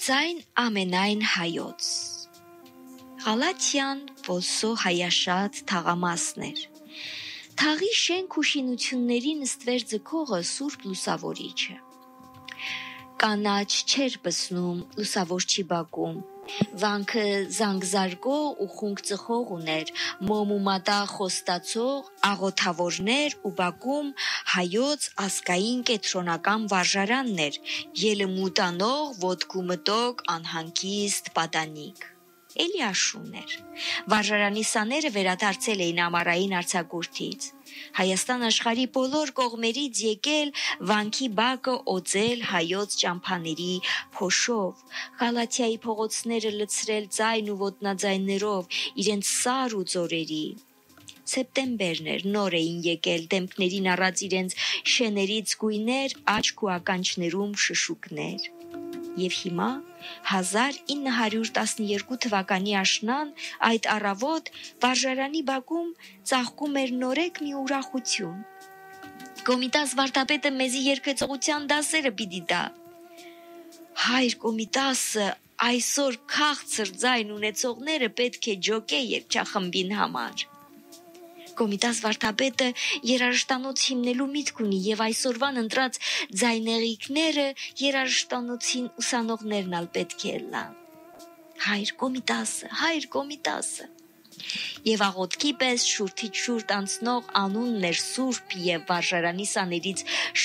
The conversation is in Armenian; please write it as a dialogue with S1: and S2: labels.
S1: ձայն ամենայն հայոց։ Ղալաթյան ոսո հայաշատ թաղամասն էր։ Թաղի շենք ու շինությունների նստվեր ձգողը Սուրբ Լուսավորիչը։ Կանաչ չէր բսնում լուսավորչի բակում, վանքը զանգզարգող ու խունգ ծխող ուներ, մոմ ու մատաղ խոստացող աղոթավորներ ու բակում հայոց ազգային կենտրոնական վարժարանն էր, ելը մուտանող, ոտքու մտող, անհանգիստ պատանիք։ Էլի աշուն էր։ Վարժարանի սաները վերադարձել էին ամառային արձակուրդից։ Հայաստան աշխարհի բոլոր կողմերից եկել վանքի բակը օծել հայոց ճամփաների փոշով, Ղալաթիայի փողոցները լցրել ձայն ու ոտնաձայներով իրենց սար ու ձորերի։ Սեպտեմբերն էր, նոր էին եկել, դեմքներին առած իրենց շեներից գույներ, աչք ու ականջներում շշուկներ։ Եվ հիմա 1912 թվականի աշնան այդ առավոտ վարժարանի բակում ծաղկում էր նորեկ մի ուրախություն։ Կոմիտաս վարդապետը մեզի երգեցողության դասերը պիտի տա։ Հայր Կոմիտասը այսօր քաղցր ձայն ունեցողները պետք է ջոկե երգչախմբին համար։ Կոմիտաս վարդապետը երաժշտանոց հիմնելու միտք ունի եւ այսօրվան ընտրած ձայնեղիկները երաժշտանոցին ուսանողներն ալ պետք է լան։ Հայր Կոմիտասը։ Եվ աղոթքի պես շուրթից շուրթ անցնող անունն էր Սուրբ եւ վարժարանի սաներից